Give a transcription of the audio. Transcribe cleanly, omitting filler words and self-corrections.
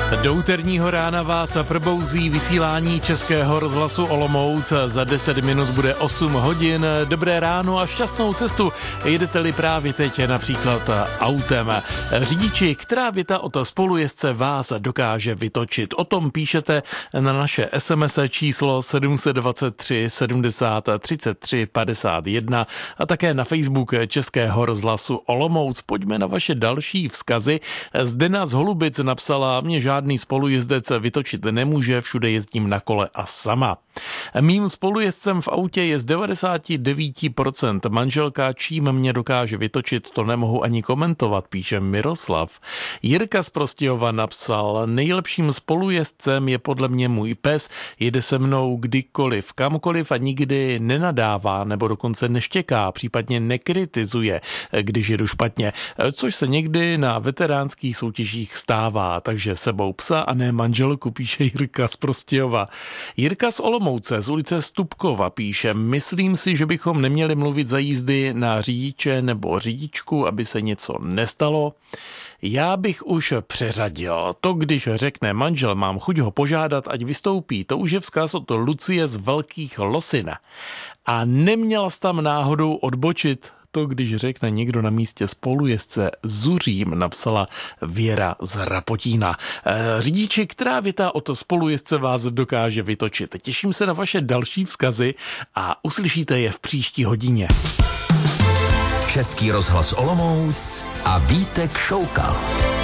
Do úterního rána vás probouzí vysílání Českého rozhlasu Olomouc. Za 10 minut bude 8 hodin. Dobré ráno a šťastnou cestu. Jedete-li právě teď například autem. Řidiči, která věta od spolujezdce vás dokáže vytočit? O tom píšete na naše SMS číslo 723 70 33 51 a také na Facebook Českého rozhlasu Olomouc. Pojďme na vaše další vzkazy. Zdena z Holubic napsala: mě žádný spolujezdec vytočit nemůže, všude jezdím na kole a sama. Mým spolujezdcem v autě je z 99% manželka, čím mě dokáže vytočit, to nemohu ani komentovat, píše Miroslav. Jirka z Prostějova napsal: nejlepším spolujezdcem je podle mě můj pes, jede se mnou kdykoliv, kamkoliv a nikdy nenadává nebo dokonce neštěká, případně nekritizuje, když jedu špatně, což se někdy na veteránských soutěžích stává, takže sebou psa a ne manželku, píše Jirka z Prostějova. Jirka z Olomouce z ulice Stupkova píše: myslím si, že bychom neměli mluvit za jízdy na řidiče nebo řidičku, aby se něco nestalo. Já bych už přeřadil. To, když řekne manžel, mám chuť ho požádat, ať vystoupí, to už je vzkaz od Lucie z Velkých Losin. A neměla jsi tam náhodou odbočit? To, když řekne někdo na místě spolujezdce zuřím, napsala Věra z Rapotína. Řidiči, která věta od spolujezdce vás dokáže vytočit? Těším se na vaše další vzkazy a uslyšíte je v příští hodině. Český rozhlas Olomouc a Vítek Šoukal.